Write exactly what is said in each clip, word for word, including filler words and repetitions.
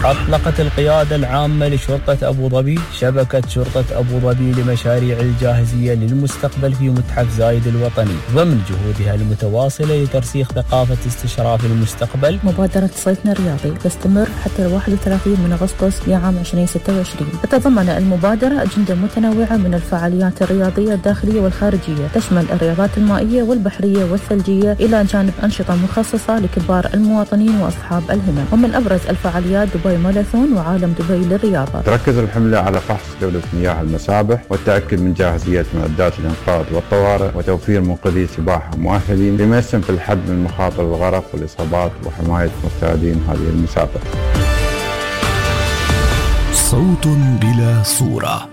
أطلقت القيادة العامة لشرطة أبو ظبي شبكة شرطة أبو ظبي لمشاريع الجاهزية للمستقبل في متحف زايد الوطني ضمن جهودها المتواصلة لترسيخ ثقافة استشراف المستقبل. مبادرة صيفنا الرياضي تستمر حتى الواحد وثلاثين من أغسطس لعام ألفين وستة وعشرين. تتضمن المبادرة أجندة متنوعة من الفعاليات الرياضية الداخلية والخارجية، تشمل الرياضات المائية والبحرية والثلجية إلى جانب أنشطة مخصصة لكبار المواطنين وأصحاب الهمم. ومن أبرز الفعاليات دبي ماراثون وعالم دبي للرياضة. تركز الحملة على فحص جودة مياه المسابح والتأكد من جاهزية معدات الإنقاذ والطوارئ وتوفير منقذي سباحة مؤهلين لما يسهم في الحد من مخاطر الغرق والإصابات وحماية مستعدين هذه المسابقة. صوت بلا صورة.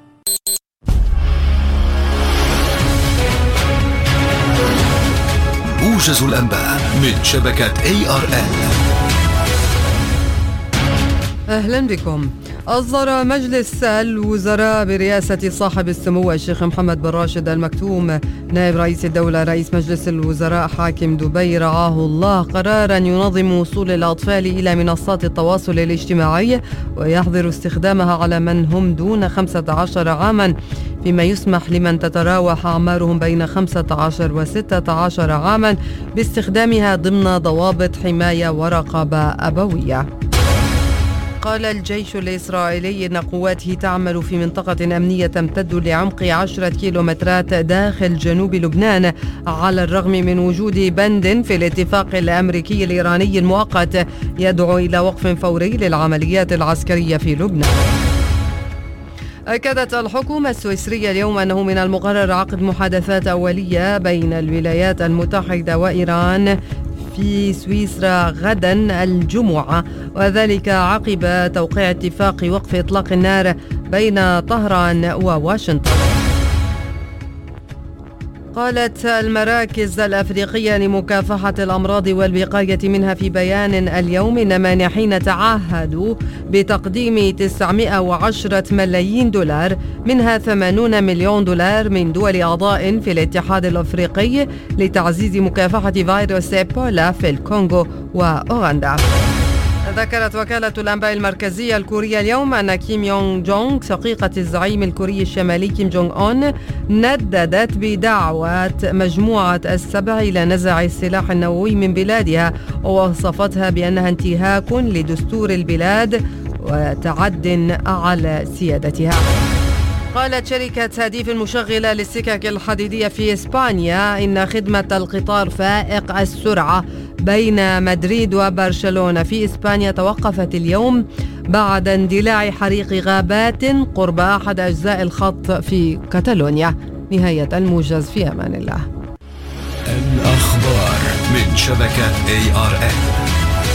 موجز الأنباء من شبكة إيه آر إن. أهلا بكم. أصدر مجلس الوزراء برئاسة صاحب السمو الشيخ محمد بن راشد آل مكتوم نائب رئيس الدولة رئيس مجلس الوزراء حاكم دبي رعاه الله قرارا ينظم وصول الأطفال إلى منصات التواصل الاجتماعي ويحظر استخدامها على من هم دون خمسة عشر عاما، فيما يسمح لمن تتراوح أعمارهم بين خمسة عشر وستة عشر عاما باستخدامها ضمن ضوابط حماية ورقابة أبوية. قال الجيش الإسرائيلي إن قواته تعمل في منطقة أمنية تمتد لعمق عشرة كيلومترات داخل جنوب لبنان على الرغم من وجود بند في الاتفاق الأمريكي الإيراني المؤقت يدعو إلى وقف فوري للعمليات العسكرية في لبنان. أكدت الحكومة السويسرية اليوم أنه من المقرر عقد محادثات أولية بين الولايات المتحدة وإيران في سويسرا غدا الجمعة، وذلك عقب توقيع اتفاق وقف إطلاق النار بين طهران وواشنطن. قالت المراكز الأفريقية لمكافحة الأمراض والوقاية منها في بيان اليوم إن مانحين تعهدوا بتقديم تسعمائة وعشرة ملايين دولار منها ثمانين مليون دولار من دول أعضاء في الاتحاد الأفريقي لتعزيز مكافحة فيروس إيبولا في الكونغو وأوغندا. ذكرت وكالة الأنباء المركزية الكورية اليوم أن كيم يونغ جونغ شقيقة الزعيم الكوري الشمالي كيم جونغ أون نددت بدعوة مجموعة السبع إلى نزع السلاح النووي من بلادها، ووصفتها بأنها انتهاك لدستور البلاد وتعد على سيادتها. قالت شركة هديف المشغلة للسكك الحديدية في إسبانيا إن خدمة القطار فائق السرعة بين مدريد وبرشلونة في إسبانيا توقفت اليوم بعد اندلاع حريق غابات قرب أحد أجزاء الخط في كاتالونيا. نهاية الموجز، في أمان الله. الأخبار من شبكة إيه آر إن.